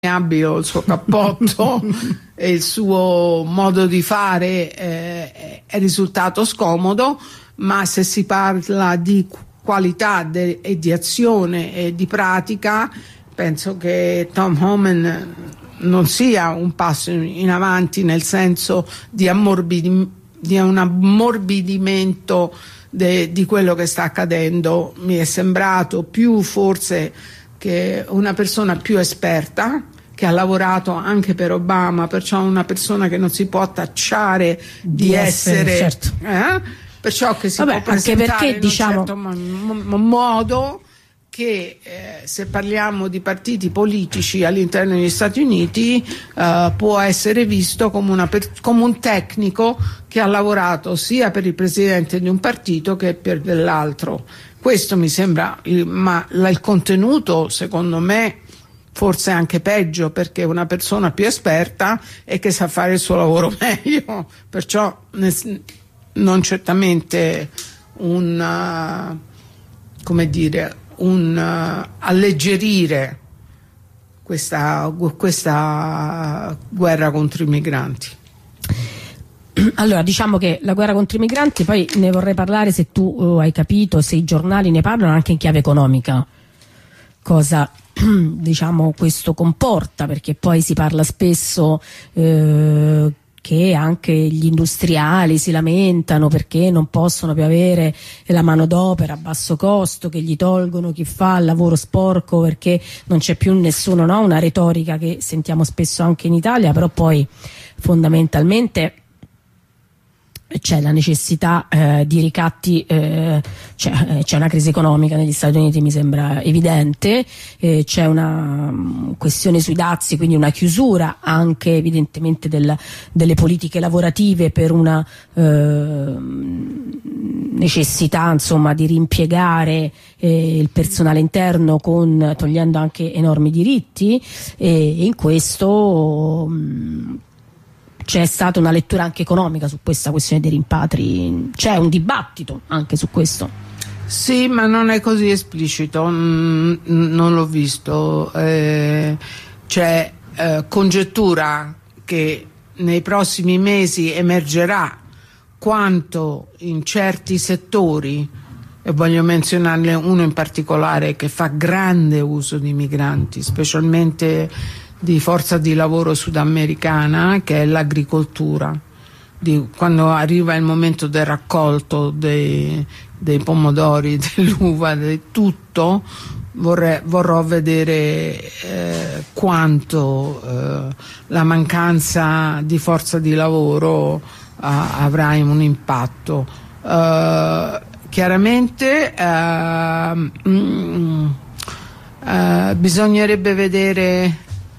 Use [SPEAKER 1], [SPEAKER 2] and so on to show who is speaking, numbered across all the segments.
[SPEAKER 1] abile, il suo cappotto e il suo modo di fare è risultato scomodo, ma se si parla di qualità e di azione e di pratica, penso che Tom Homan non sia un passo in avanti nel senso di un ammorbidimento di quello che sta accadendo. Mi è sembrato più forse che una persona più esperta, che ha lavorato anche per Obama, perciò una persona che non si può tacciare di essere
[SPEAKER 2] certo.
[SPEAKER 1] Perciò che si può presentare in un certo modo, che se parliamo di partiti politici all'interno degli Stati Uniti può essere visto come un tecnico che ha lavorato sia per il presidente di un partito che per dell'altro. Questo mi sembra, ma il contenuto secondo me forse anche peggio, perché è una persona più esperta e che sa fare il suo lavoro meglio, perciò non certamente un alleggerire questa guerra contro i migranti.
[SPEAKER 2] Allora, diciamo che la guerra contro i migranti, poi ne vorrei parlare, se tu hai capito, se i giornali ne parlano anche in chiave economica, cosa diciamo questo comporta, perché poi si parla spesso che anche gli industriali si lamentano perché non possono più avere la manodopera a basso costo, che gli tolgono chi fa il lavoro sporco perché non c'è più nessuno, no? Una retorica che sentiamo spesso anche in Italia, però poi fondamentalmente c'è la necessità di ricatti, c'è una crisi economica negli Stati Uniti, mi sembra evidente, c'è una questione sui dazi, quindi una chiusura anche evidentemente delle politiche lavorative per una necessità insomma di rimpiegare il personale interno togliendo anche enormi diritti, e in questo c'è stata una lettura anche economica su questa questione dei rimpatri, c'è un dibattito anche su questo.
[SPEAKER 1] Sì, ma non è così esplicito, non l'ho visto. C'è congettura che nei prossimi mesi emergerà quanto in certi settori, e voglio menzionarne uno in particolare che fa grande uso di migranti, specialmente di forza di lavoro sudamericana, che è l'agricoltura. Quando arriva il momento del raccolto dei pomodori, dell'uva, di tutto, vorrò vedere quanto la mancanza di forza di lavoro avrà un impatto. Chiaramente bisognerebbe vedere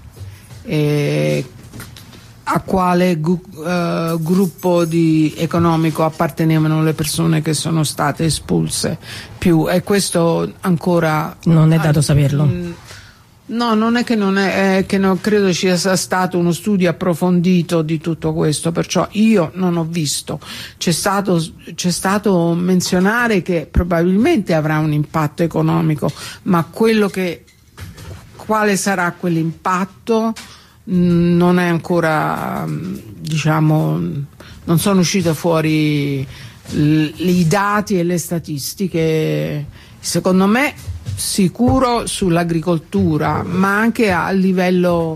[SPEAKER 1] a quale gruppo economico appartenevano le persone che sono state espulse più, e questo ancora
[SPEAKER 2] non è dato saperlo.
[SPEAKER 1] No, non è che non credo ci sia stato uno studio approfondito di tutto questo, perciò io non ho visto. C'è stato menzionare che probabilmente avrà un impatto economico, ma quale sarà quell'impatto non è ancora, non sono uscite fuori i dati e le statistiche. Secondo me sicuro sull'agricoltura, ma anche a livello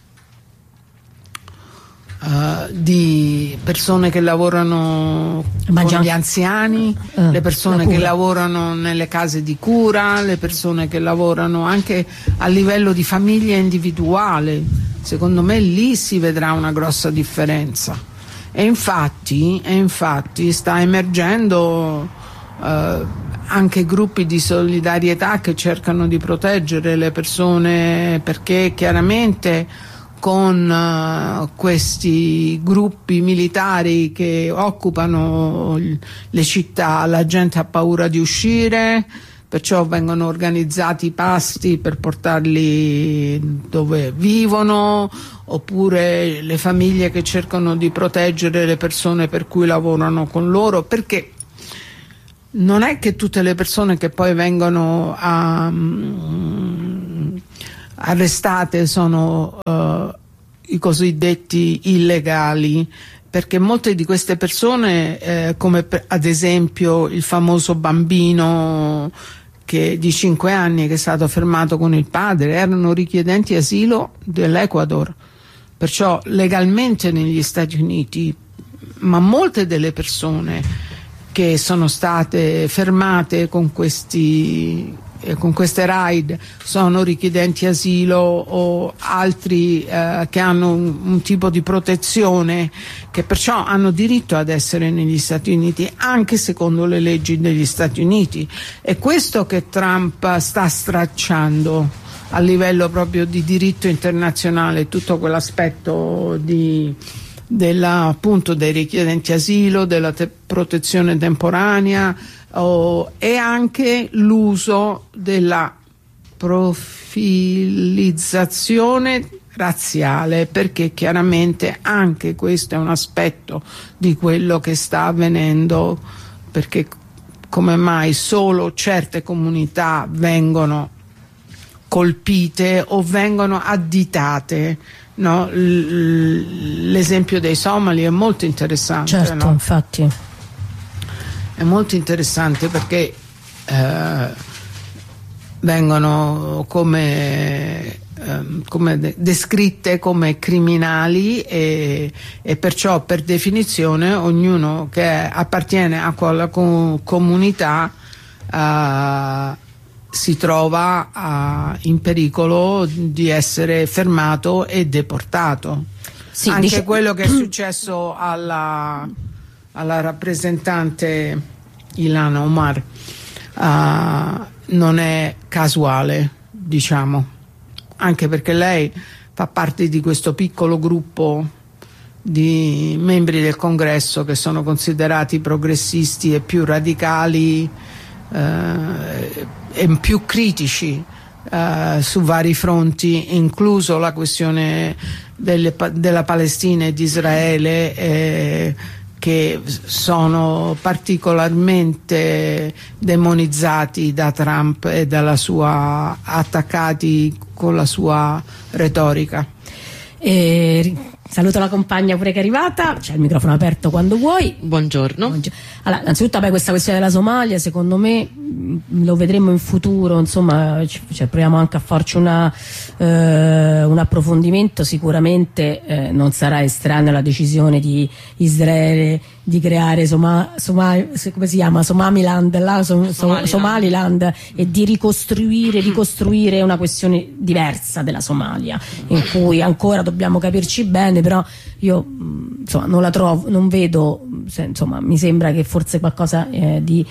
[SPEAKER 1] di persone che lavorano con gli anziani, le persone che lavorano nelle case di cura, le persone che lavorano anche a livello di famiglia individuale. Secondo me lì si vedrà una grossa differenza, e infatti sta emergendo anche gruppi di solidarietà che cercano di proteggere le persone, perché chiaramente con questi gruppi militari che occupano le città la gente ha paura di uscire, perciò vengono organizzati pasti per portarli dove vivono, oppure le famiglie che cercano di proteggere le persone per cui lavorano con loro, perché non è che tutte le persone che poi vengono arrestate sono i cosiddetti illegali, perché molte di queste persone, come ad esempio il famoso bambino di 5 anni che è stato fermato con il padre, erano richiedenti asilo dell'Ecuador, perciò legalmente negli Stati Uniti, ma molte delle persone che sono state fermate con queste raid sono richiedenti asilo o altri che hanno un tipo di protezione, che perciò hanno diritto ad essere negli Stati Uniti anche secondo le leggi degli Stati Uniti. È questo che Trump sta stracciando a livello proprio di diritto internazionale, tutto quell'aspetto appunto dei richiedenti asilo, della protezione temporanea, e anche l'uso della profilizzazione razziale, perché chiaramente anche questo è un aspetto di quello che sta avvenendo, perché come mai solo certe comunità vengono colpite o vengono additate, no? L'esempio dei somali è molto interessante.
[SPEAKER 2] Certo, no? Infatti
[SPEAKER 1] è molto interessante perché vengono come descritte come criminali e perciò per definizione ognuno che appartiene a quella comunità si trova in pericolo di essere fermato e deportato. Sì, anche quello che è successo alla rappresentante Ilhan Omar non è casuale, diciamo, anche perché lei fa parte di questo piccolo gruppo di membri del Congresso che sono considerati progressisti e più radicali e più critici su vari fronti, incluso la questione della Palestina e di Israele, che sono particolarmente demonizzati da Trump e attaccati con la sua retorica.
[SPEAKER 2] Saluto la compagna pure che è arrivata, c'è il microfono aperto quando vuoi.
[SPEAKER 3] Buongiorno.
[SPEAKER 2] Allora, innanzitutto questa questione della Somalia, secondo me lo vedremo in futuro, insomma proviamo anche a farci un approfondimento. Sicuramente non sarà estraneo alla decisione di Israele di creare Somaliland e di ricostruire una questione diversa della Somalia, in cui ancora dobbiamo capirci bene, però io insomma non la trovo, non vedo, insomma mi sembra che forse qualcosa di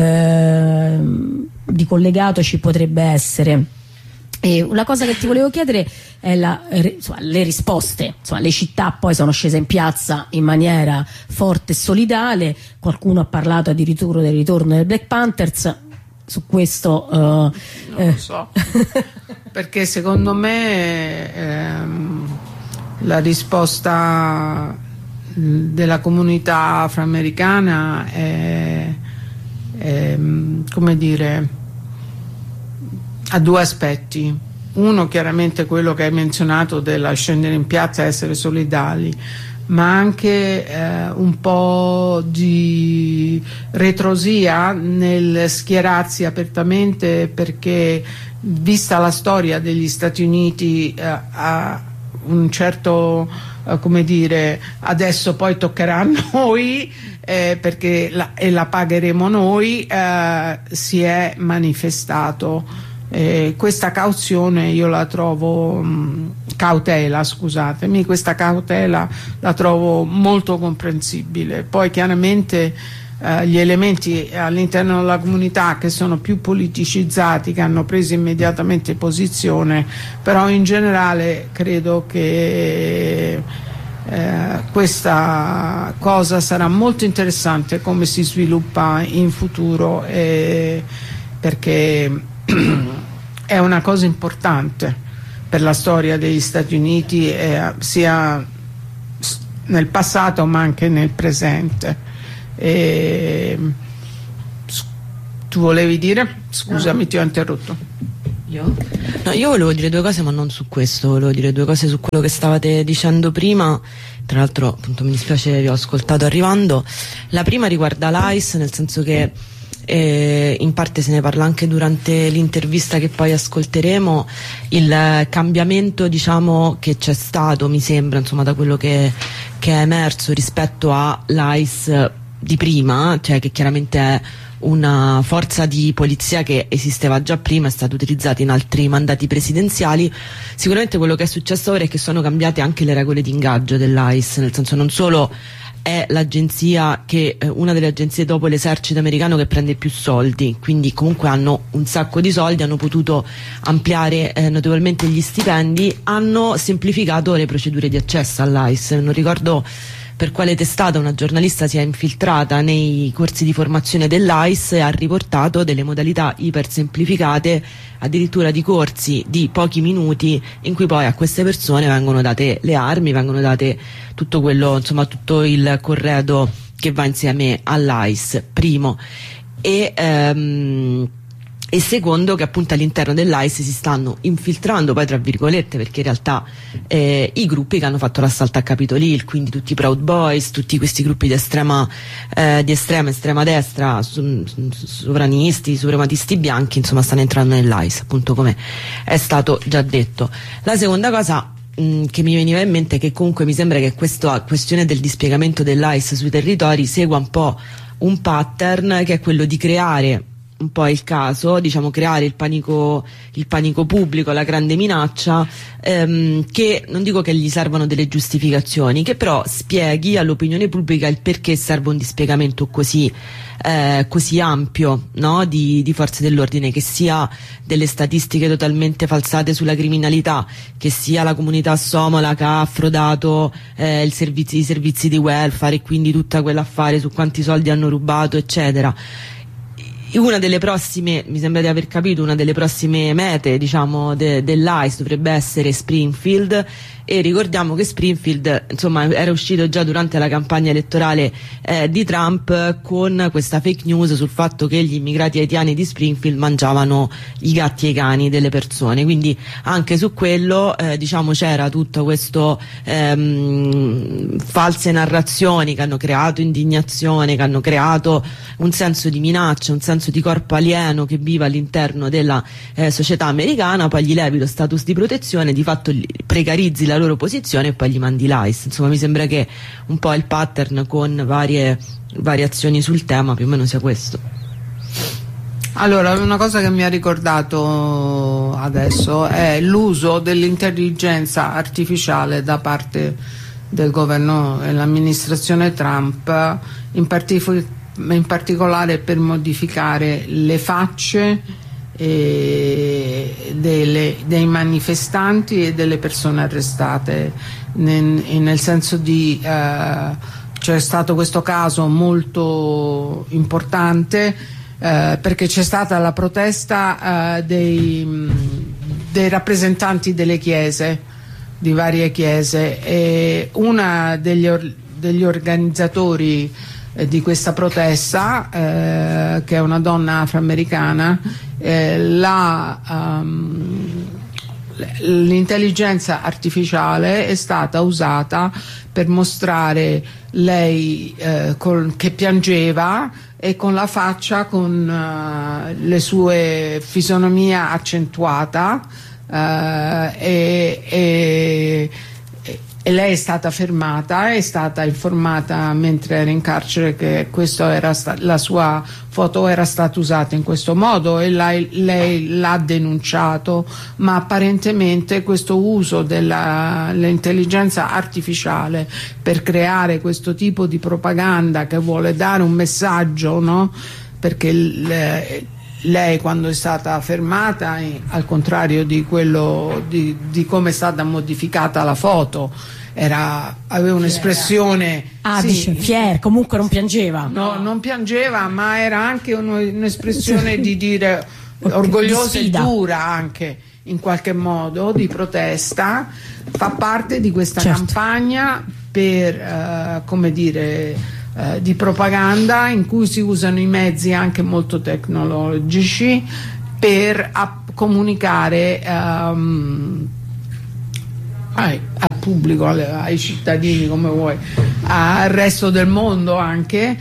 [SPEAKER 2] collegato ci potrebbe essere. E una cosa che ti volevo chiedere è le risposte. Le città poi sono scese in piazza in maniera forte e solidale, qualcuno ha parlato addirittura del ritorno dei Black Panthers. Su questo
[SPEAKER 1] non lo so perché secondo me la risposta della comunità afroamericana è come dire, ha due aspetti. Uno, chiaramente quello che hai menzionato della scendere in piazza e essere solidali, ma anche un po' di retrosia nel schierarsi apertamente, perché vista la storia degli Stati Uniti a un certo come dire, adesso poi toccherà a noi perché la pagheremo noi, si è manifestato. Questa cauzione io la trovo cautela, scusatemi, questa cautela la trovo molto comprensibile. Poi chiaramente gli elementi all'interno della comunità che sono più politicizzati, che hanno preso immediatamente posizione, però in generale credo che questa cosa sarà molto interessante come si sviluppa in futuro, perché è una cosa importante per la storia degli Stati Uniti, sia nel passato ma anche nel presente. Tu volevi dire? Scusami, ti ho interrotto.
[SPEAKER 3] Io volevo dire due cose, ma non su questo, volevo dire due cose su quello che stavate dicendo prima. Tra l'altro, appunto, mi dispiace, vi ho ascoltato arrivando. La prima riguarda l'AIS, nel senso che in parte se ne parla anche durante l'intervista che poi ascolteremo, il cambiamento, diciamo, che c'è stato, mi sembra, insomma, da quello che è emerso rispetto all'AIS di prima, cioè che chiaramente è una forza di polizia che esisteva già prima, è stata utilizzata in altri mandati presidenziali. Sicuramente quello che è successo ora è che sono cambiate anche le regole di ingaggio dell'AIS, nel senso non solo è l'agenzia che una delle agenzie dopo l'esercito americano che prende più soldi, quindi comunque hanno un sacco di soldi, hanno potuto ampliare notevolmente gli stipendi, hanno semplificato le procedure di accesso all'AIS. Non ricordo per quale testata una giornalista si è infiltrata nei corsi di formazione dell'AIS e ha riportato delle modalità iper semplificate, addirittura di corsi di pochi minuti, in cui poi a queste persone vengono date le armi, vengono date tutto quello, insomma, tutto il corredo che va insieme all'AIS, primo. E secondo, che appunto all'interno dell'AIS si stanno infiltrando, poi tra virgolette, perché in realtà i gruppi che hanno fatto l'assalto a Capitol Hill, quindi tutti i Proud Boys, tutti questi gruppi di estrema destra, sovranisti, suprematisti bianchi, insomma, stanno entrando nell'AIS, appunto, come è stato già detto. La seconda cosa che mi veniva in mente è che comunque mi sembra che questa questione del dispiegamento dell'AIS sui territori segua un po' un pattern, che è quello di creare un po' il caso, diciamo, creare il panico pubblico, la grande minaccia, che non dico che gli servano delle giustificazioni, che però spieghi all'opinione pubblica il perché serve un dispiegamento così ampio, no? di forze dell'ordine, che sia delle statistiche totalmente falsate sulla criminalità, che sia la comunità somola che ha frodato i servizi di welfare e quindi tutta quell'affare su quanti soldi hanno rubato, eccetera. Una delle prossime, mi sembra di aver capito, una delle prossime mete, diciamo, dell'AIS dovrebbe essere Springfield, e ricordiamo che Springfield, insomma, era uscito già durante la campagna elettorale di Trump con questa fake news sul fatto che gli immigrati haitiani di Springfield mangiavano i gatti e i cani delle persone, quindi anche su quello diciamo c'era tutto questo false narrazioni che hanno creato indignazione, che hanno creato un senso di minaccia, un senso di corpo alieno che vive all'interno della società americana. Poi gli levi lo status di protezione, di fatto precarizzi la loro posizione e poi gli mandi l'AIS. Insomma, mi sembra che un po' il pattern con varie variazioni sul tema più o meno sia questo.
[SPEAKER 1] Allora, una cosa che mi ha ricordato adesso è l'uso dell'intelligenza artificiale da parte del governo e dell'amministrazione Trump, in particolare per modificare le facce dei manifestanti e delle persone arrestate, nel senso di c'è stato questo caso molto importante perché c'è stata la protesta dei rappresentanti delle chiese, di varie chiese, e una degli organizzatori di questa protesta, che è una donna afroamericana, l'intelligenza artificiale è stata usata per mostrare lei che piangeva e con la faccia, con le sue fisonomia accentuata, e lei è stata fermata, è stata informata mentre era in carcere che la sua foto era stata usata in questo modo, e lei l'ha denunciato, ma apparentemente questo uso dell'intelligenza artificiale per creare questo tipo di propaganda che vuole dare un messaggio, no? Perché lei, quando è stata fermata, al contrario di quello di come è stata modificata la foto, aveva un'espressione
[SPEAKER 2] dice fiera, comunque non piangeva.
[SPEAKER 1] No, non piangeva, ma era anche un'espressione di dire orgogliosa e dura, anche in qualche modo, di protesta. Fa parte di questa campagna per come dire di propaganda, in cui si usano i mezzi anche molto tecnologici per comunicare al pubblico, ai cittadini, come vuoi, al resto del mondo anche,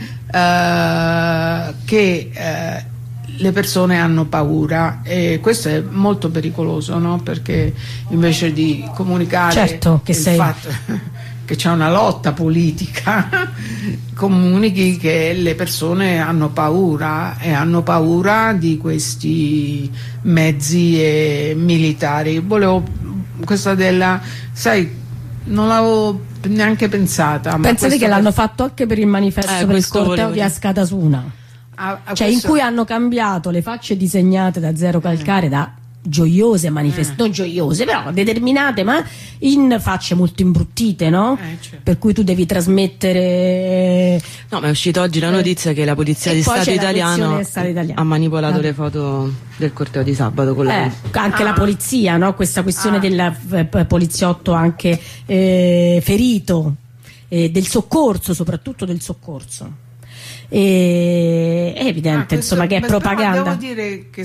[SPEAKER 1] che le persone hanno paura, e questo è molto pericoloso, no? Perché invece di comunicare,
[SPEAKER 2] certo, che
[SPEAKER 1] fatto che c'è una lotta politica, comunichi che le persone hanno paura, e hanno paura di questi mezzi militari. Questa sai, non l'avevo neanche pensata.
[SPEAKER 2] Pensate che l'hanno fatto anche per il manifesto per il corteo di Askatasuna, cioè in cui hanno cambiato le facce disegnate da Zero Calcare da gioiose non gioiose, però determinate, ma in facce molto imbruttite, no?
[SPEAKER 1] Certo.
[SPEAKER 2] Per cui tu devi trasmettere.
[SPEAKER 3] No, ma è uscita oggi la notizia che la polizia di Stato italiano ha manipolato le foto del corteo di sabato con
[SPEAKER 2] anche la polizia, no? Questa questione del poliziotto anche ferito, del soccorso, soprattutto del soccorso. È evidente, insomma, che è propaganda.
[SPEAKER 1] Devo dire che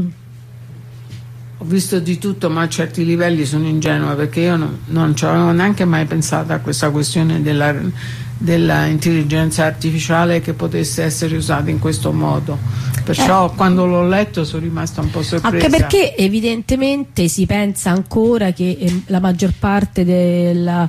[SPEAKER 1] ho visto di tutto, ma a certi livelli sono ingenua, perché io non ci avevo neanche mai pensato a questa questione della intelligenza artificiale che potesse essere usata in questo modo. Perciò quando l'ho letto sono rimasta un po' sorpresa.
[SPEAKER 2] Anche perché evidentemente si pensa ancora che la maggior parte della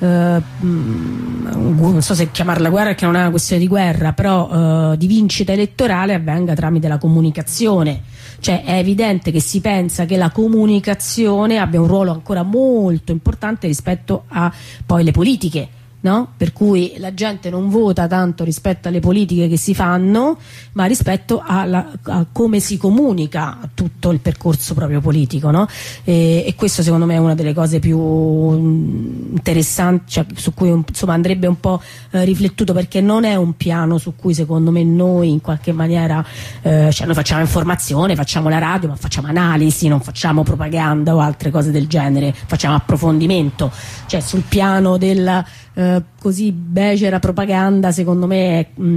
[SPEAKER 2] non so se chiamarla guerra, perché non è una questione di guerra, però di vincita elettorale avvenga tramite la comunicazione. Cioè è evidente che si pensa che la comunicazione abbia un ruolo ancora molto importante rispetto a poi le politiche, no? Per cui la gente non vota tanto rispetto alle politiche che si fanno, ma rispetto a come si comunica tutto il percorso proprio politico, no? E questo secondo me è una delle cose più interessanti, cioè, su cui insomma andrebbe un po' riflettuto, perché non è un piano su cui secondo me noi in qualche maniera cioè noi facciamo informazione, facciamo la radio, ma facciamo analisi, non facciamo propaganda o altre cose del genere, facciamo approfondimento. Cioè sul piano della così becera propaganda, secondo me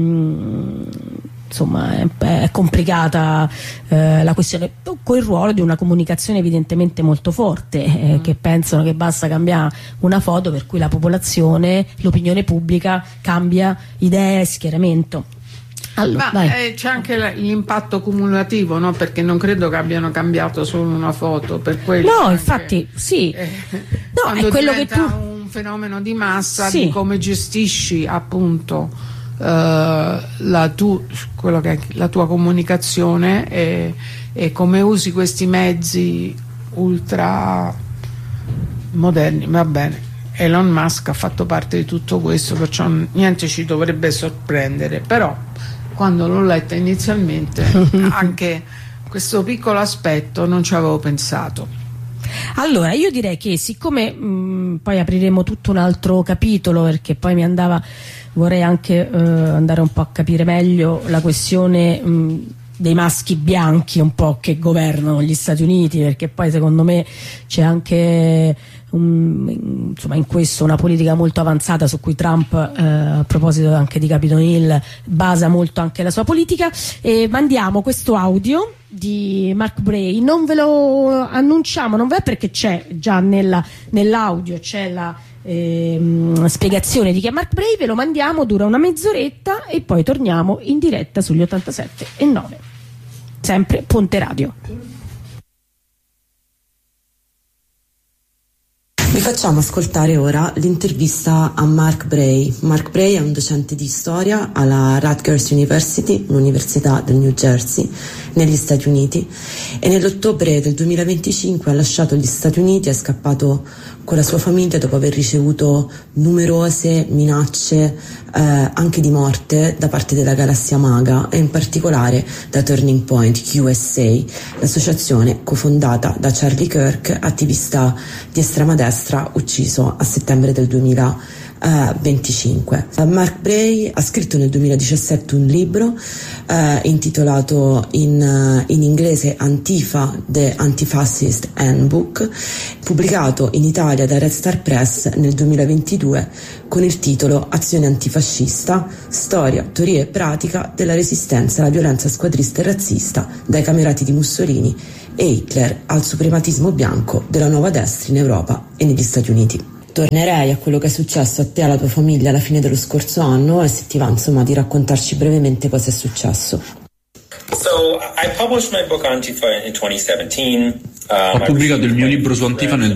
[SPEAKER 2] insomma è complicata la questione, con il ruolo di una comunicazione evidentemente molto forte, che pensano che basta cambiare una foto per cui la popolazione, l'opinione pubblica cambia idea e schieramento. Allora,
[SPEAKER 1] c'è anche l'impatto cumulativo, no? Perché non credo che abbiano cambiato solo una foto, per quello.
[SPEAKER 2] No, infatti sì. No, è quello che tu
[SPEAKER 1] un fenomeno di massa, di come gestisci appunto la tua comunicazione e come usi questi mezzi ultra moderni. Va bene, Elon Musk ha fatto parte di tutto questo, perciò niente ci dovrebbe sorprendere, però quando l'ho letta inizialmente anche questo piccolo aspetto non ci avevo pensato.
[SPEAKER 2] Allora io direi che siccome poi apriremo tutto un altro capitolo, perché poi vorrei anche andare un po' a capire meglio la questione dei maschi bianchi un po' che governano gli Stati Uniti, perché poi secondo me c'è anche insomma in questo una politica molto avanzata su cui Trump, a proposito anche di Capitol Hill, basa molto anche la sua politica. E mandiamo questo audio di Mark Bray, non ve lo annunciamo, non è perché c'è già nell'audio c'è la spiegazione di chi è Mark Bray, ve lo mandiamo, dura una mezz'oretta e poi torniamo in diretta sugli 87.9, sempre Ponte Radio.
[SPEAKER 3] Vi facciamo ascoltare ora l'intervista a Mark Bray. Mark Bray è un docente di storia alla Rutgers University, l'Università del New Jersey, negli Stati Uniti, e nell'ottobre del 2025 ha lasciato gli Stati Uniti, è scappato con la sua famiglia dopo aver ricevuto numerose minacce anche di morte da parte della Galassia Maga, e in particolare da Turning Point USA, l'associazione cofondata da Charlie Kirk, attivista di estrema destra ucciso a settembre del 2025. Mark Bray ha scritto nel 2017 un libro intitolato in inglese Antifa, The Anti-Fascist Handbook, pubblicato in Italia da Red Star Press nel 2022 con il titolo Azione antifascista, storia, teoria e pratica della resistenza alla violenza squadrista e razzista dai camerati di Mussolini e Hitler al suprematismo bianco della nuova destra in Europa e negli Stati Uniti. Tornerei a quello che è successo a te e alla tua famiglia alla fine dello scorso anno e se ti va insomma di raccontarci brevemente cosa è successo.
[SPEAKER 4] Ho pubblicato il mio libro su Antifa nel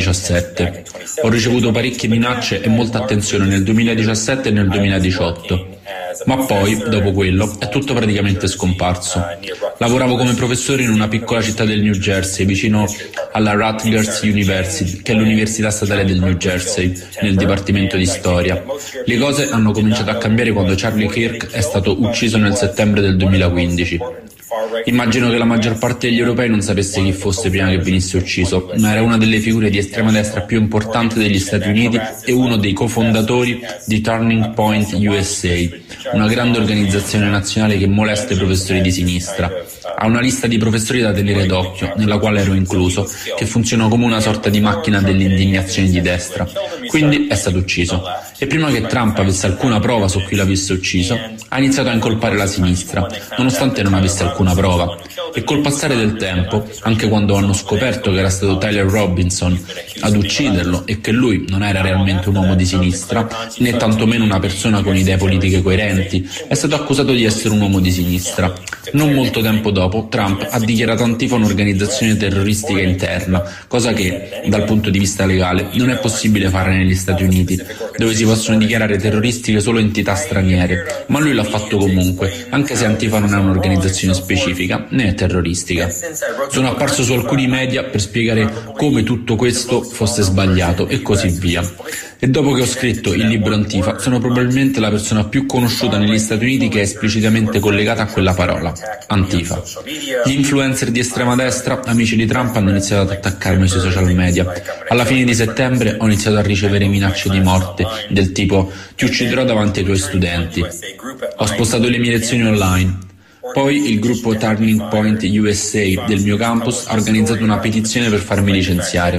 [SPEAKER 4] 2017. Ho ricevuto parecchie minacce e molta attenzione nel 2017 e nel 2018. Ma poi, dopo quello, è tutto praticamente scomparso. Lavoravo come professore in una piccola città del New Jersey, vicino alla Rutgers University, che è l'università statale del New Jersey, nel dipartimento di storia. Le cose hanno cominciato a cambiare quando Charlie Kirk è stato ucciso nel settembre del 2015. Immagino che la maggior parte degli europei non sapesse chi fosse prima che venisse ucciso, ma era una delle figure di estrema destra più importanti degli Stati Uniti e uno dei cofondatori di Turning Point USA, una grande organizzazione nazionale che molesta i professori di sinistra. Ha una lista di professori da tenere d'occhio, nella quale ero incluso, che funziona come una sorta di macchina dell'indignazione di destra. Quindi è stato ucciso. E prima che Trump avesse alcuna prova su chi l'avesse ucciso, ha iniziato a incolpare la sinistra, nonostante non avesse alcuna prova. E col passare del tempo, anche quando hanno scoperto che era stato Tyler Robinson ad ucciderlo e che lui non era realmente un uomo di sinistra, né tantomeno una persona con idee politiche coerenti, è stato accusato di essere un uomo di sinistra. Non molto tempo dopo, Trump ha dichiarato Antifa un'organizzazione terroristica interna, cosa che, dal punto di vista legale, non è possibile fare negli Stati Uniti, dove si possono dichiarare terroristiche solo entità straniere, ma lui l'ha fatto comunque, anche se Antifa non è un'organizzazione specifica, né è terroristica. Sono apparso su alcuni media per spiegare come tutto questo fosse sbagliato e così via. E dopo che ho scritto il libro Antifa, sono probabilmente la persona più conosciuta negli Stati Uniti che è esplicitamente collegata a quella parola, Antifa. Gli influencer di estrema destra, amici di Trump, hanno iniziato ad attaccarmi sui social media. Alla fine di settembre ho iniziato a ricevere minacce di morte, del tipo "ti ucciderò davanti ai tuoi studenti". Ho spostato le mie lezioni online. Poi il gruppo Turning Point USA del mio campus ha organizzato una petizione per farmi licenziare.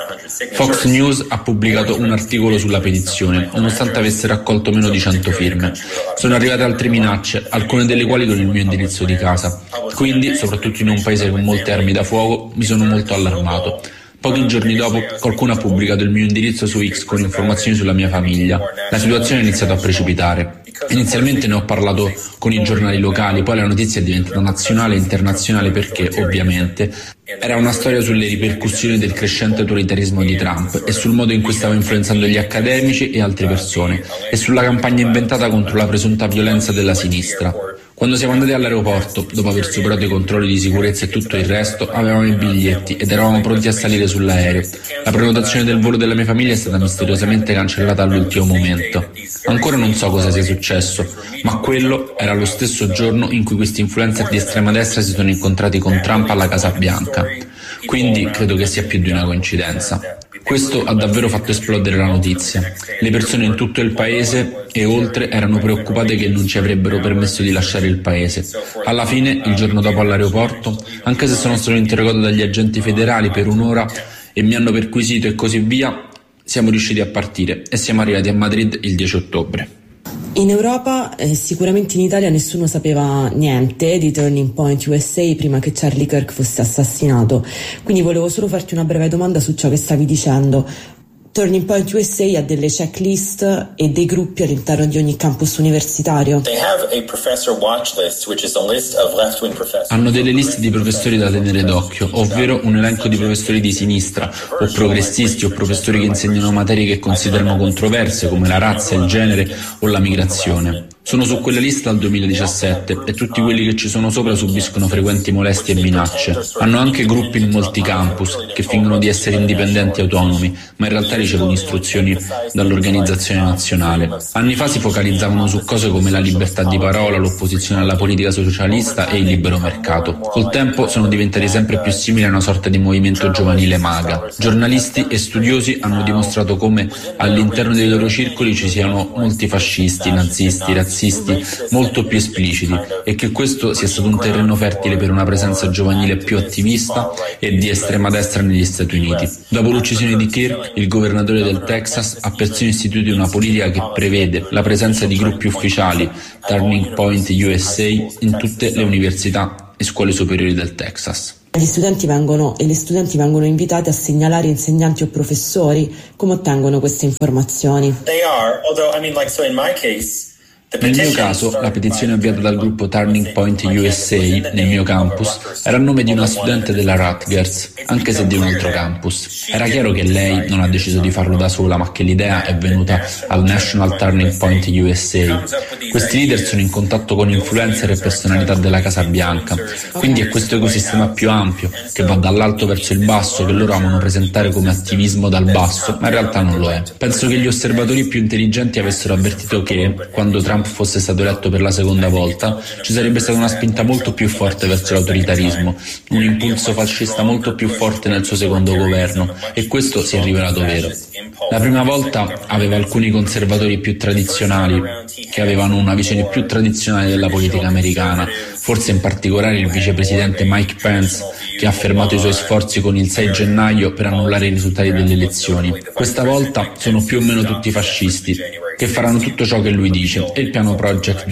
[SPEAKER 4] Fox News ha pubblicato un articolo sulla petizione, nonostante avesse raccolto meno di 100 firme. Sono arrivate altre minacce, alcune delle quali con il mio indirizzo di casa. Quindi, soprattutto in un paese con molte armi da fuoco, mi sono molto allarmato. Pochi giorni dopo, qualcuno ha pubblicato il mio indirizzo su X con informazioni sulla mia famiglia. La situazione è iniziata a precipitare. Inizialmente ne ho parlato con i giornali locali, poi la notizia è diventata nazionale e internazionale perché, ovviamente, era una storia sulle ripercussioni del crescente autoritarismo di Trump e sul modo in cui stava influenzando gli accademici e altre persone, e sulla campagna inventata contro la presunta violenza della sinistra. Quando siamo andati all'aeroporto, dopo aver superato i controlli di sicurezza e tutto il resto, avevamo i biglietti ed eravamo pronti a salire sull'aereo. La prenotazione del volo della mia famiglia è stata misteriosamente cancellata all'ultimo momento. Ancora non so cosa sia successo, ma quello era lo stesso giorno in cui questi influencer di estrema destra si sono incontrati con Trump alla Casa Bianca. Quindi credo che sia più di una coincidenza. Questo ha davvero fatto esplodere la notizia. Le persone in tutto il paese e oltre erano preoccupate che non ci avrebbero permesso di lasciare il paese. Alla fine, il giorno dopo all'aeroporto, anche se sono stato interrogato dagli agenti federali per un'ora e mi hanno perquisito e così via, siamo riusciti a partire e siamo arrivati a Madrid il 10 ottobre.
[SPEAKER 3] In Europa, sicuramente in Italia, nessuno sapeva niente di Turning Point USA prima che Charlie Kirk fosse assassinato. Quindi volevo solo farti una breve domanda su ciò che stavi dicendo. Turning Point USA ha delle checklist e dei gruppi all'interno di ogni campus universitario.
[SPEAKER 4] Hanno delle liste di professori da tenere d'occhio, ovvero un elenco di professori di sinistra o progressisti o professori che insegnano materie che considerano controverse come la razza, il genere o la migrazione. Sono su quella lista dal 2017 e tutti quelli che ci sono sopra subiscono frequenti molestie e minacce. Hanno anche gruppi in molti campus che fingono di essere indipendenti e autonomi, ma in realtà ricevono istruzioni dall'organizzazione nazionale. Anni fa si focalizzavano su cose come la libertà di parola, l'opposizione alla politica socialista e il libero mercato. Col tempo sono diventati sempre più simili a una sorta di movimento giovanile MAGA. Giornalisti e studiosi hanno dimostrato come all'interno dei loro circoli ci siano molti fascisti, nazisti, razzisti, molto più espliciti, e che questo sia stato un terreno fertile per una presenza giovanile più attivista e di estrema destra negli Stati Uniti. Dopo l'uccisione di Kirk, il governatore del Texas ha persino istituito una politica che prevede la presenza di gruppi ufficiali Turning Point USA in tutte le università e scuole superiori del Texas.
[SPEAKER 3] Gli studenti e le studenti vengono invitati a segnalare insegnanti o professori. Come ottengono queste informazioni?
[SPEAKER 4] Nel mio caso, la petizione avviata dal gruppo Turning Point USA nel mio campus era a nome di una studente della Rutgers, anche se di un altro campus. Era chiaro che lei non ha deciso di farlo da sola, ma che l'idea è venuta al National Turning Point USA. Questi leader sono in contatto con influencer e personalità della Casa Bianca, quindi è questo ecosistema più ampio, che va dall'alto verso il basso, che loro amano presentare come attivismo dal basso, ma in realtà non lo è. Penso che gli osservatori più intelligenti avessero avvertito che, quando Trump fosse stato eletto per la seconda volta, ci sarebbe stata una spinta molto più forte verso l'autoritarismo, un impulso fascista molto più forte nel suo secondo governo, e questo si è rivelato vero. La prima volta aveva alcuni conservatori più tradizionali, che avevano una visione più tradizionale della politica americana, forse in particolare il vicepresidente Mike Pence, che ha fermato i suoi sforzi con il 6 gennaio per annullare i risultati delle elezioni. Questa volta sono più o meno tutti fascisti, che faranno tutto ciò che lui dice, e il piano Project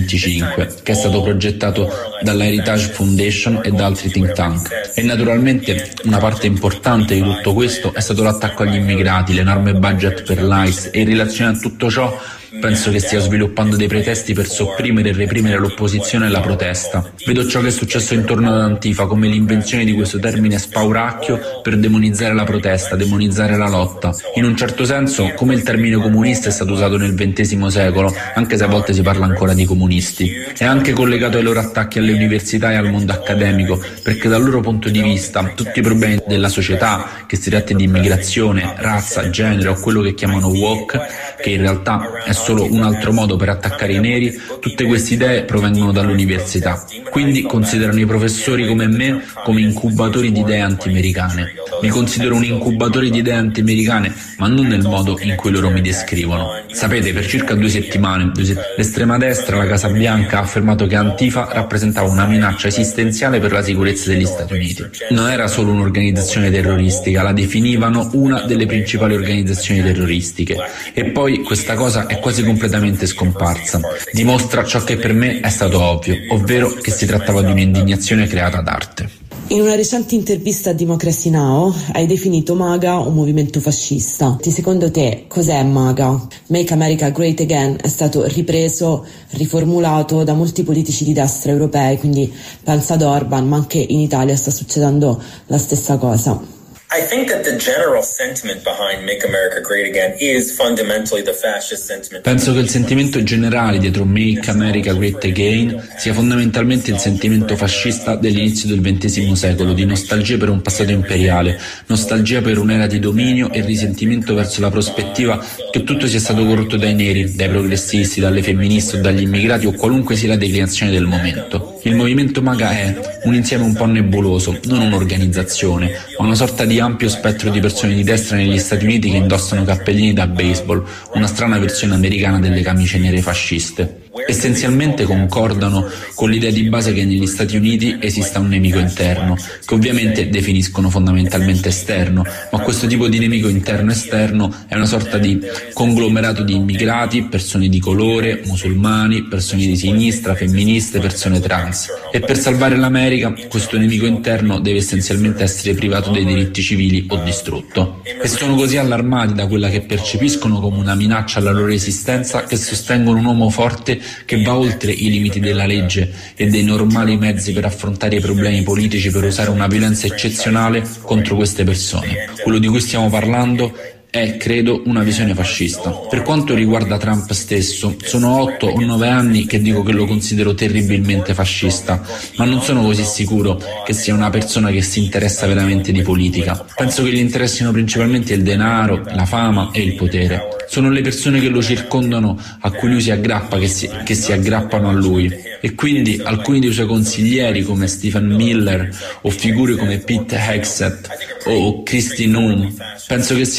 [SPEAKER 4] 2025, che è stato progettato dalla Heritage Foundation e da altri think tank. E naturalmente una parte importante di tutto questo è stato l'attacco agli immigrati, l'enorme budget per l'ICE, e in relazione a tutto ciò penso che stia sviluppando dei pretesti per sopprimere e reprimere l'opposizione e la protesta. Vedo ciò che è successo intorno ad Antifa come l'invenzione di questo termine spauracchio per demonizzare la protesta, demonizzare la lotta. In un certo senso, come il termine comunista è stato usato nel XX secolo, anche se a volte si parla ancora di comunisti. È anche collegato ai loro attacchi alle università e al mondo accademico, perché dal loro punto di vista tutti i problemi della società, che si tratti di immigrazione, razza, genere o quello che chiamano woke, che in realtà è solo un altro modo per attaccare i neri, tutte queste idee provengono dall'università. Quindi considerano i professori come me come incubatori di idee anti-americane. Mi considero un incubatore di idee anti-americane, ma non nel modo in cui loro mi descrivono. Sapete, per circa 2 settimane, l'estrema destra, la Casa Bianca, ha affermato che Antifa rappresentava una minaccia esistenziale per la sicurezza degli Stati Uniti. Non era solo un'organizzazione terroristica, la definivano una delle principali organizzazioni terroristiche. E poi questa cosa è quasi completamente scomparsa. Dimostra ciò che per me è stato ovvio, ovvero che si trattava di un'indignazione creata d'arte.
[SPEAKER 3] In una recente intervista a Democracy Now! Hai definito MAGA un movimento fascista. Secondo te cos'è MAGA? Make America Great Again è stato ripreso, riformulato da molti politici di destra europei, quindi pensa ad Orban, ma anche in Italia sta succedendo la stessa cosa.
[SPEAKER 5] I think that the general sentiment behind Make America Great Again is fundamentally the fascist sentiment.
[SPEAKER 4] Penso che il sentimento generale dietro Make America Great Again sia fondamentalmente il sentimento fascista dell'inizio del XX secolo, di nostalgia per un passato imperiale, nostalgia per un'era di dominio e risentimento verso la prospettiva che tutto sia stato corrotto dai neri, dai progressisti, dalle femministe o dagli immigrati o qualunque sia la declinazione del momento. Il movimento MAGA è un insieme un po' nebuloso, non un'organizzazione, ma una sorta di ampio spettro di persone di destra negli Stati Uniti che indossano cappellini da baseball, una strana versione americana delle camicie nere fasciste. Essenzialmente concordano con l'idea di base che negli Stati Uniti esista un nemico interno, che ovviamente definiscono fondamentalmente esterno, ma questo tipo di nemico interno-esterno è una sorta di conglomerato di immigrati, persone di colore, musulmani, persone di sinistra, femministe, persone trans. E per salvare l'America, questo nemico interno deve essenzialmente essere privato dei diritti civili o distrutto. E sono così allarmati da quella che percepiscono come una minaccia alla loro esistenza che sostengono un uomo forte che va oltre i limiti della legge e dei normali mezzi per affrontare i problemi politici, per usare una violenza eccezionale contro queste persone. Quello di cui stiamo parlando è, credo, una visione fascista. Per quanto riguarda Trump stesso, sono 8 o 9 anni che dico che lo considero terribilmente fascista, ma non sono così sicuro che sia una persona che si interessa veramente di politica. Penso che gli interessino principalmente il denaro, la fama e il potere. Sono le persone che lo circondano a cui lui si aggrappa che si aggrappano a lui. E quindi alcuni dei suoi consiglieri come Stephen Miller o figure come Pete Hegseth o Kristi Noem penso che siano chiaramente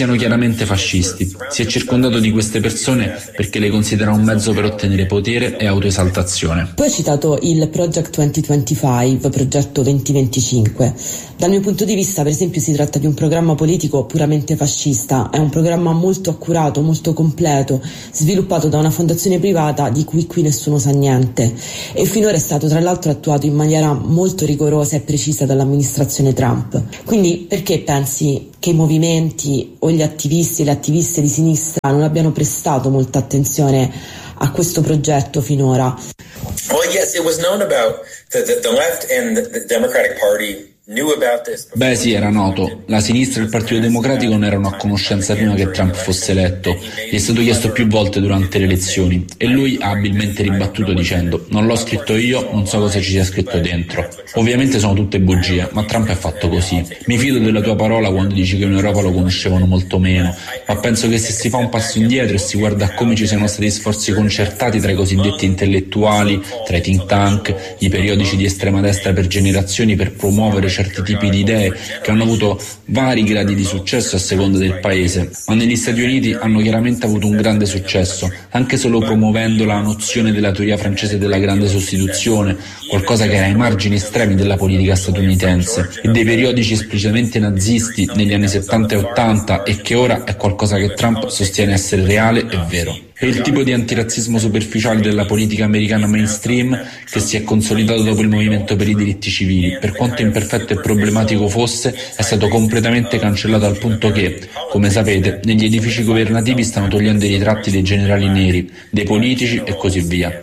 [SPEAKER 4] chiaramente fascisti. Si è circondato di queste persone perché le considera un mezzo per ottenere potere e autoesaltazione.
[SPEAKER 3] Poi ho citato il Project 2025, progetto 2025. Dal mio punto di vista, per esempio, si tratta di un programma politico puramente fascista. È un programma molto accurato, molto completo, sviluppato da una fondazione privata di cui qui nessuno sa niente, e finora è stato tra l'altro attuato in maniera molto rigorosa e precisa dall'amministrazione Trump. Quindi perché pensi che i movimenti o gli attivisti e le attiviste di sinistra non abbiano prestato molta attenzione a questo progetto finora?
[SPEAKER 5] Well, yes, it was known about the left and the Democratic Party.
[SPEAKER 4] Beh sì, era noto. La sinistra e il Partito Democratico ne erano a conoscenza prima che Trump fosse eletto. Gli è stato chiesto più volte durante le elezioni e lui ha abilmente ribattuto dicendo: non l'ho scritto io, non so cosa ci sia scritto dentro. Ovviamente sono tutte bugie, ma Trump è fatto così. Mi fido della tua parola quando dici che in Europa lo conoscevano molto meno, ma penso che se si fa un passo indietro e si guarda a come ci siano stati sforzi concertati tra i cosiddetti intellettuali, tra i think tank, i periodici di estrema destra per generazioni per promuovere certi tipi di idee che hanno avuto vari gradi di successo a seconda del paese, ma negli Stati Uniti hanno chiaramente avuto un grande successo, anche solo promuovendo la nozione della teoria francese della grande sostituzione, qualcosa che era ai margini estremi della politica statunitense, e dei periodici esplicitamente nazisti negli anni 70 e 80 e che ora è qualcosa che Trump sostiene essere reale e vero. È il tipo di antirazzismo superficiale della politica americana mainstream che si è consolidato dopo il movimento per i diritti civili. Per quanto imperfetto e problematico fosse, è stato completamente cancellato al punto che, come sapete, negli edifici governativi stanno togliendo i ritratti dei generali neri, dei politici e così via.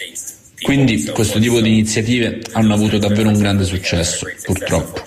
[SPEAKER 4] Quindi questo tipo di iniziative hanno avuto davvero un grande successo, purtroppo.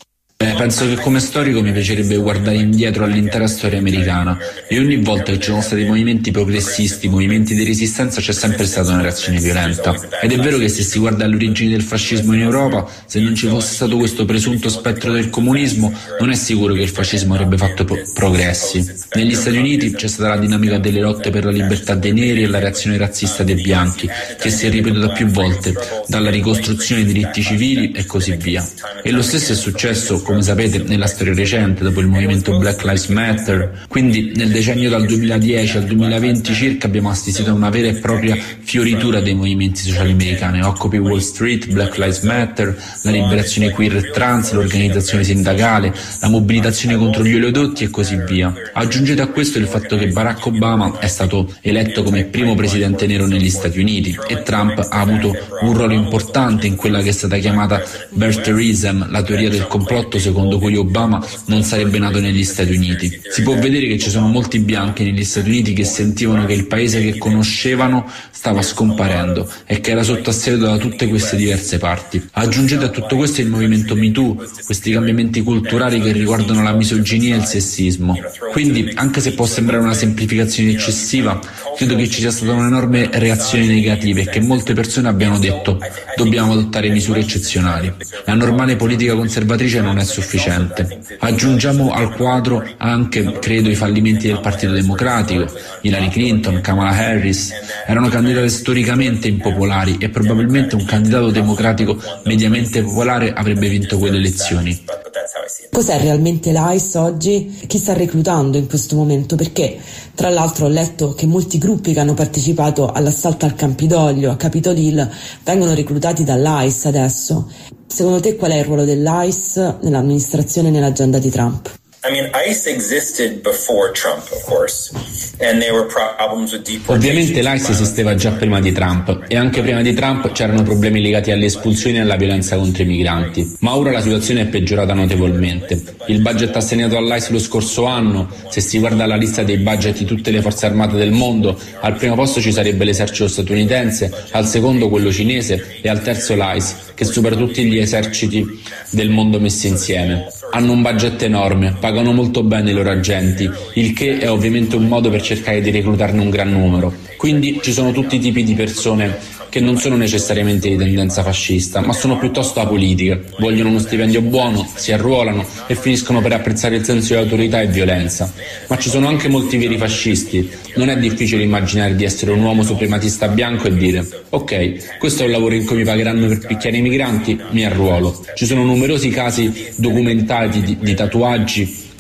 [SPEAKER 4] Penso che come storico mi piacerebbe guardare indietro all'intera storia americana e ogni volta che ci sono stati movimenti progressisti, movimenti di resistenza, c'è sempre stata una reazione violenta. Ed è vero che se si guarda alle origini del fascismo in Europa, se non ci fosse stato questo presunto spettro del comunismo, non è sicuro che il fascismo avrebbe fatto progressi. Negli Stati Uniti c'è stata la dinamica delle lotte per la libertà dei neri e la reazione razzista dei bianchi, che si è ripetuta più volte, dalla ricostruzione dei diritti civili e così via. E lo stesso è successo, come sapete, nella storia recente, dopo il movimento Black Lives Matter. Quindi nel decennio dal 2010 al 2020 circa abbiamo assistito a una vera e propria fioritura dei movimenti sociali americani: Occupy Wall Street, Black Lives Matter, la liberazione queer e trans, l'organizzazione sindacale, la mobilitazione contro gli oleodotti e così via. Aggiungete a questo il fatto che Barack Obama è stato eletto come primo presidente nero negli Stati Uniti e Trump ha avuto un ruolo importante in quella che è stata chiamata birtherism, la teoria del complotto secondo cui Obama non sarebbe nato negli Stati Uniti. Si può vedere che ci sono molti bianchi negli Stati Uniti che sentivano che il paese che conoscevano stava scomparendo e che era sotto assedio da tutte queste diverse parti. Aggiungete a tutto questo il movimento Me Too, questi cambiamenti culturali che riguardano la misoginia e il sessismo. Quindi, anche se può sembrare una semplificazione eccessiva, credo che ci sia stata un'enorme reazione negativa e che molte persone abbiano detto: dobbiamo adottare misure eccezionali. La normale politica conservatrice non è sufficiente. Aggiungiamo al quadro anche, credo, i fallimenti del Partito Democratico. Hillary Clinton, Kamala Harris erano candidate storicamente impopolari e probabilmente un candidato democratico mediamente popolare avrebbe vinto quelle elezioni.
[SPEAKER 3] Cos'è realmente l'ICE oggi? Chi sta reclutando in questo momento? Perché tra l'altro ho letto che molti gruppi che hanno partecipato all'assalto al Campidoglio, a Capitol Hill, vengono reclutati dall'ICE adesso. Secondo te qual è il ruolo dell'ICE nell'amministrazione e nell'agenda di Trump?
[SPEAKER 5] ICE existed before Trump, of course, and there were problems with deportation.
[SPEAKER 4] Ovviamente l'ICE esisteva già prima di Trump e anche prima di Trump c'erano problemi legati alle espulsioni e alla violenza contro i migranti, ma ora la situazione è peggiorata notevolmente. Il budget assegnato all'ICE lo scorso anno, se si guarda la lista dei budget di tutte le forze armate del mondo, al primo posto ci sarebbe l'esercito statunitense, al secondo quello cinese e al terzo l'ICE, che supera tutti gli eserciti del mondo messi insieme. Hanno un budget enorme, pagano molto bene i loro agenti, il che è ovviamente un modo per cercare di reclutarne un gran numero. Quindi ci sono tutti i tipi di persone che non sono necessariamente di tendenza fascista, ma sono piuttosto apolitiche, vogliono uno stipendio buono, si arruolano e finiscono per apprezzare il senso di autorità e violenza. Ma ci sono anche molti veri fascisti. Non è difficile immaginare di essere un uomo suprematista bianco e dire: ok, questo è un lavoro in cui mi pagheranno per picchiare i migranti, mi arruolo. Ci sono numerosi casi documentati di tatuaggi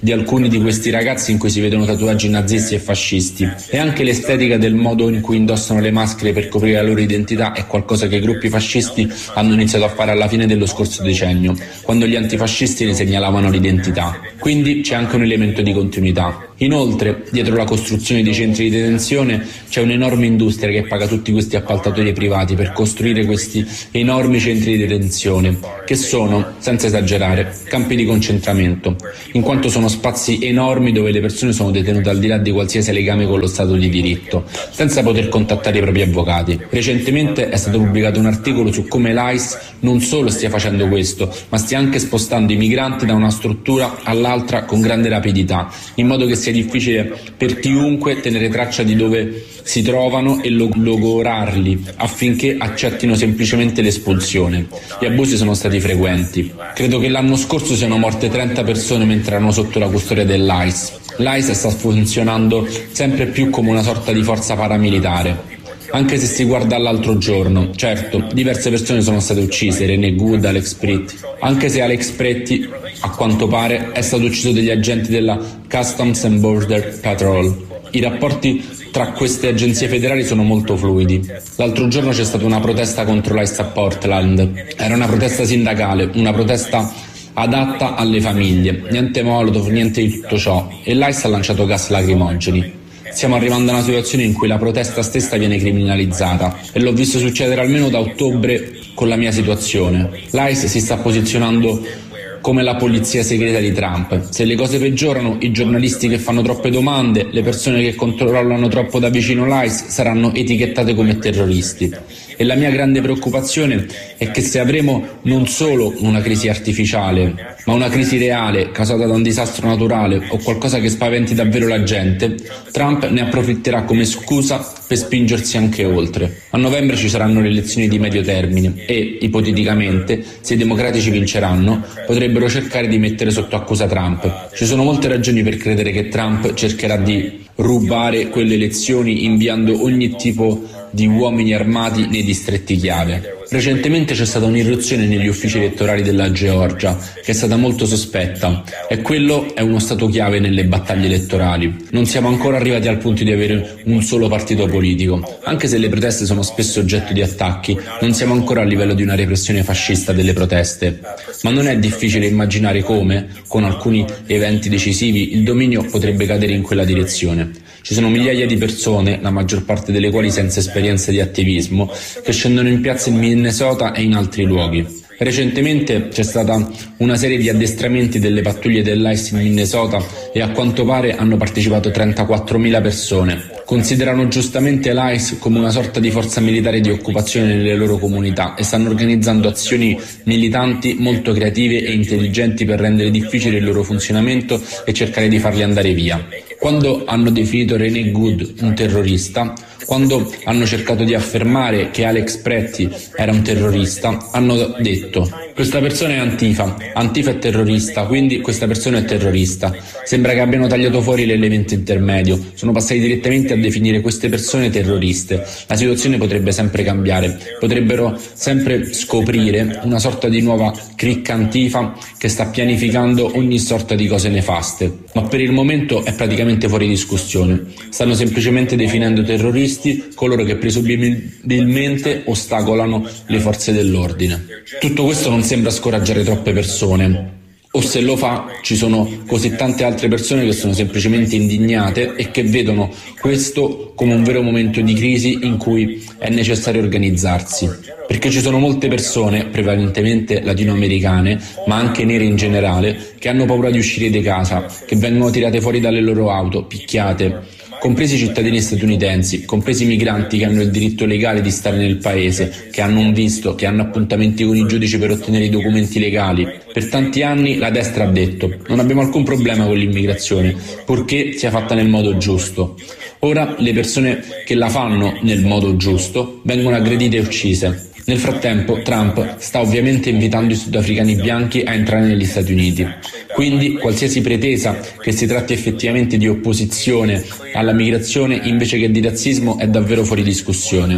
[SPEAKER 4] di alcuni di questi ragazzi in cui si vedono tatuaggi nazisti e fascisti, e anche l'estetica del modo in cui indossano le maschere per coprire la loro identità è qualcosa che i gruppi fascisti hanno iniziato a fare alla fine dello scorso decennio, quando gli antifascisti ne segnalavano l'identità. Quindi c'è anche un elemento di continuità. Inoltre, dietro la costruzione dei centri di detenzione c'è un'enorme industria che paga tutti questi appaltatori privati per costruire questi enormi centri di detenzione, che sono, senza esagerare, campi di concentramento, in quanto sono spazi enormi dove le persone sono detenute al di là di qualsiasi legame con lo Stato di diritto, senza poter contattare i propri avvocati. Recentemente è stato pubblicato un articolo su come l'ICE non solo stia facendo questo, ma stia anche spostando i migranti da una struttura all'altra con grande rapidità, in modo che sia difficile per chiunque tenere traccia di dove si trovano e logorarli affinché accettino semplicemente l'espulsione. Gli abusi sono stati frequenti. Credo che l'anno scorso siano morte 30 persone mentre erano sotto la custodia dell'ICE. L'ICE sta funzionando sempre più come una sorta di forza paramilitare. Anche se si guarda all'altro giorno, certo, diverse persone sono state uccise, René Good, Alex Pretti, anche se Alex Pretti, a quanto pare, è stato ucciso dagli agenti della Customs and Border Patrol. I rapporti tra queste agenzie federali sono molto fluidi. L'altro giorno c'è stata una protesta contro l'ICE a Portland. Era una protesta sindacale, una protesta adatta alle famiglie, niente molotov, niente di tutto ciò, e l'ICE ha lanciato gas lacrimogeni. Stiamo arrivando a una situazione in cui la protesta stessa viene criminalizzata, e l'ho visto succedere almeno da ottobre con la mia situazione. L'ICE si sta posizionando come la polizia segreta di Trump. Se le cose peggiorano, i giornalisti che fanno troppe domande, le persone che controllano troppo da vicino l'ICE saranno etichettate come terroristi. E la mia grande preoccupazione è che se avremo non solo una crisi artificiale, ma una crisi reale causata da un disastro naturale o qualcosa che spaventi davvero la gente, Trump ne approfitterà come scusa per spingersi anche oltre. A novembre ci saranno le elezioni di medio termine e, ipoteticamente, se i democratici vinceranno, potrebbero cercare di mettere sotto accusa Trump. Ci sono molte ragioni per credere che Trump cercherà di rubare quelle elezioni inviando ogni tipo di uomini armati nei distretti chiave. Recentemente c'è stata un'irruzione negli uffici elettorali della Georgia, che è stata molto sospetta, e quello è uno stato chiave nelle battaglie elettorali. Non siamo ancora arrivati al punto di avere un solo partito politico. Anche se le proteste sono spesso oggetto di attacchi, non siamo ancora a livello di una repressione fascista delle proteste. Ma non è difficile immaginare come, con alcuni eventi decisivi, il dominio potrebbe cadere in quella direzione. Ci sono migliaia di persone, la maggior parte delle quali senza esperienza di attivismo, che scendono in piazza in Minnesota e in altri luoghi. Recentemente c'è stata una serie di addestramenti delle pattuglie dell'ICE in Minnesota e a quanto pare hanno partecipato 34.000 persone. Considerano giustamente l'ICE come una sorta di forza militare di occupazione nelle loro comunità e stanno organizzando azioni militanti molto creative e intelligenti per rendere difficile il loro funzionamento e cercare di farli andare via. Quando hanno definito René Good un terrorista, quando hanno cercato di affermare che Alex Pretti era un terrorista, hanno detto: questa persona è Antifa è terrorista, quindi questa persona è terrorista. Sembra che abbiano tagliato fuori l'elemento intermedio, sono passati direttamente a definire queste persone terroriste. La situazione potrebbe sempre cambiare, potrebbero sempre scoprire una sorta di nuova cricca Antifa che sta pianificando ogni sorta di cose nefaste, ma per il momento è praticamente fuori discussione. Stanno semplicemente definendo terroristi coloro che presumibilmente ostacolano le forze dell'ordine. Tutto questo non sembra scoraggiare troppe persone, o se lo fa ci sono così tante altre persone che sono semplicemente indignate e che vedono questo come un vero momento di crisi in cui è necessario organizzarsi, perché ci sono molte persone, prevalentemente latinoamericane, ma anche nere in generale, che hanno paura di uscire di casa, che vengono tirate fuori dalle loro auto, picchiate, compresi i cittadini statunitensi, compresi i migranti che hanno il diritto legale di stare nel paese, che hanno un visto, che hanno appuntamenti con i giudici per ottenere i documenti legali. Per tanti anni la destra ha detto: non abbiamo alcun problema con l'immigrazione, purché sia fatta nel modo giusto. Ora le persone che la fanno nel modo giusto vengono aggredite e uccise. Nel frattempo Trump sta ovviamente invitando i sudafricani bianchi a entrare negli Stati Uniti. Quindi qualsiasi pretesa che si tratti effettivamente di opposizione alla migrazione invece che di razzismo è davvero fuori discussione.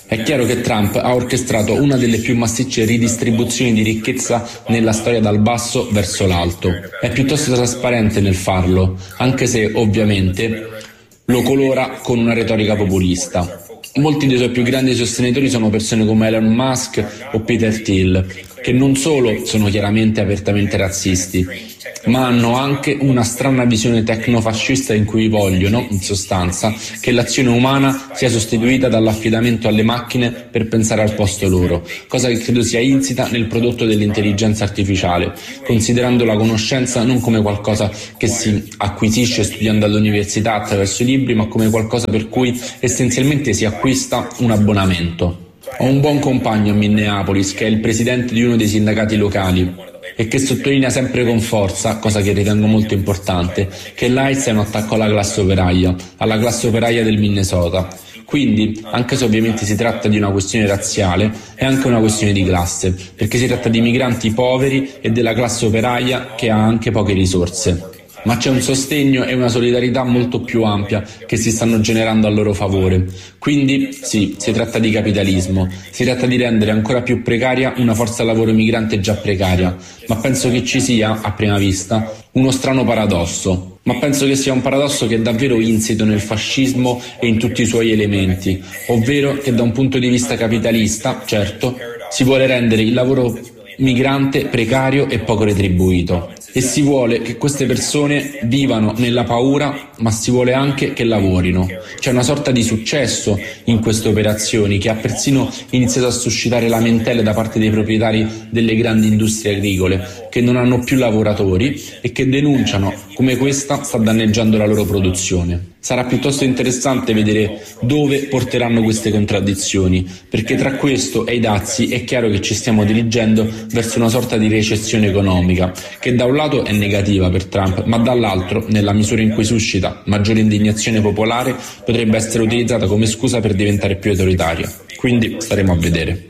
[SPEAKER 4] È chiaro che Trump ha orchestrato una delle più massicce ridistribuzioni di ricchezza nella storia dal basso verso l'alto. È piuttosto trasparente nel farlo, anche se ovviamente lo colora con una retorica populista. Molti dei suoi più grandi sostenitori sono persone come Elon Musk o Peter Thiel, che non solo sono chiaramente apertamente razzisti, ma hanno anche una strana visione tecnofascista in cui vogliono, in sostanza, che l'azione umana sia sostituita dall'affidamento alle macchine per pensare al posto loro, cosa che credo sia insita nel prodotto dell'intelligenza artificiale, considerando la conoscenza non come qualcosa che si acquisisce studiando all'università attraverso i libri, ma come qualcosa per cui essenzialmente si acquista un abbonamento. Ho un buon compagno a Minneapolis che è il presidente di uno dei sindacati locali e che sottolinea sempre con forza, cosa che ritengo molto importante, che l'AIDS è un attacco alla classe operaia del Minnesota. Quindi, anche se ovviamente si tratta di una questione razziale, è anche una questione di classe, perché si tratta di migranti poveri e della classe operaia che ha anche poche risorse. Ma c'è un sostegno e una solidarietà molto più ampia che si stanno generando a loro favore. Quindi sì, si tratta di capitalismo, si tratta di rendere ancora più precaria una forza lavoro migrante già precaria, ma penso che ci sia, a prima vista, uno strano paradosso. Ma penso che sia un paradosso che è davvero insito nel fascismo e in tutti i suoi elementi, ovvero che da un punto di vista capitalista, certo, si vuole rendere il lavoro migrante precario e poco retribuito. E si vuole che queste persone vivano nella paura, ma si vuole anche che lavorino. C'è una sorta di successo in queste operazioni che ha persino iniziato a suscitare lamentele da parte dei proprietari delle grandi industrie agricole che non hanno più lavoratori e che denunciano come questa sta danneggiando la loro produzione. Sarà piuttosto interessante vedere dove porteranno queste contraddizioni, perché tra questo e i dazi è chiaro che ci stiamo dirigendo verso una sorta di recessione economica, che da un lato è negativa per Trump, ma dall'altro, nella misura in cui suscita maggiore indignazione popolare, potrebbe essere utilizzata come scusa per diventare più autoritaria. Quindi staremo a vedere.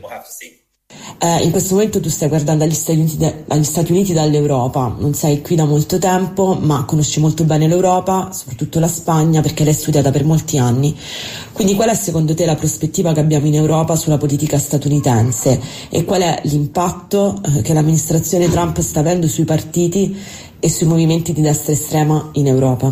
[SPEAKER 3] In questo momento tu stai guardando agli Stati Uniti dall'Europa, non sei qui da molto tempo, ma conosci molto bene l'Europa, soprattutto la Spagna, perché l'hai studiata per molti anni. Quindi qual è secondo te la prospettiva che abbiamo in Europa sulla politica statunitense e qual è l'impatto che l'amministrazione Trump sta avendo sui partiti e sui movimenti di destra estrema in Europa?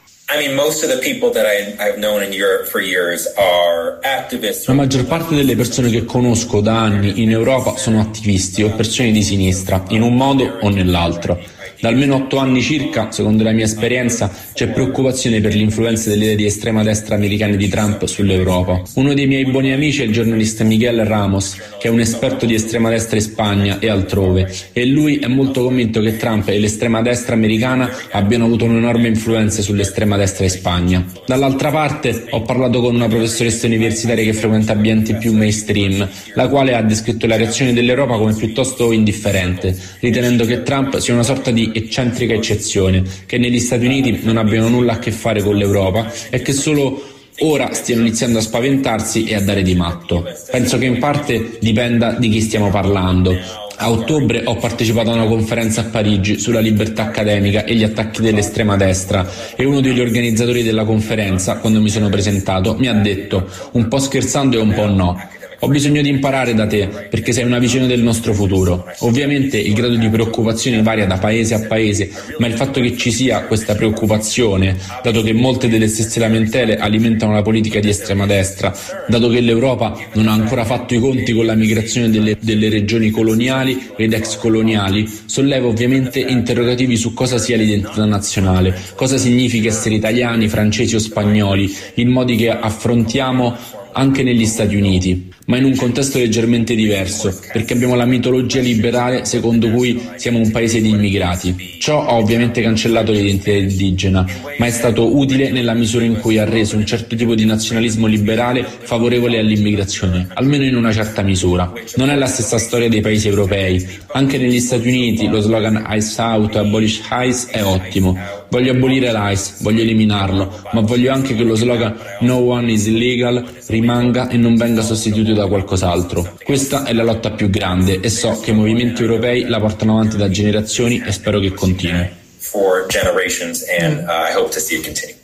[SPEAKER 4] La maggior parte delle persone che conosco da anni in Europa sono attivisti o persone di sinistra, in un modo o nell'altro. Da almeno 8 anni circa, secondo la mia esperienza, c'è preoccupazione per l'influenza delle idee di estrema destra americane di Trump sull'Europa. Uno dei miei buoni amici è il giornalista Miguel Ramos, che è un esperto di estrema destra in Spagna e altrove, e lui è molto convinto che Trump e l'estrema destra americana abbiano avuto un'enorme influenza sull'estrema destra in Spagna. Dall'altra parte ho parlato con una professoressa universitaria che frequenta ambienti più mainstream, la quale ha descritto la reazione dell'Europa come piuttosto indifferente, ritenendo che Trump sia una sorta di eccentrica eccezione, che negli Stati Uniti non abbiano nulla a che fare con l'Europa e che solo ora stiano iniziando a spaventarsi e a dare di matto. Penso che in parte dipenda di chi stiamo parlando. A ottobre ho partecipato a una conferenza a Parigi sulla libertà accademica e gli attacchi dell'estrema destra e uno degli organizzatori della conferenza, quando mi sono presentato, mi ha detto, un po' scherzando e un po' no: ho bisogno di imparare da te perché sei una visione del nostro futuro. Ovviamente il grado di preoccupazione varia da paese a paese, ma il fatto che ci sia questa preoccupazione, dato che molte delle stesse lamentele alimentano la politica di estrema destra, dato che l'Europa non ha ancora fatto i conti con la migrazione delle regioni coloniali ed ex coloniali, solleva ovviamente interrogativi su cosa sia l'identità nazionale, cosa significa essere italiani, francesi o spagnoli, in modi che affrontiamo anche negli Stati Uniti, ma in un contesto leggermente diverso, perché abbiamo la mitologia liberale secondo cui siamo un paese di immigrati. Ciò ha ovviamente cancellato l'identità indigena, ma è stato utile nella misura in cui ha reso un certo tipo di nazionalismo liberale favorevole all'immigrazione, almeno in una certa misura. Non è la stessa storia dei paesi europei. Anche negli Stati Uniti lo slogan ICE Out, Abolish ICE è ottimo. Voglio abolire l'ICE, voglio eliminarlo, ma voglio anche che lo slogan No one is illegal rimanga e non venga sostituito da qualcos'altro. Questa è la lotta più grande e so che i movimenti europei la portano avanti da generazioni e spero che continui.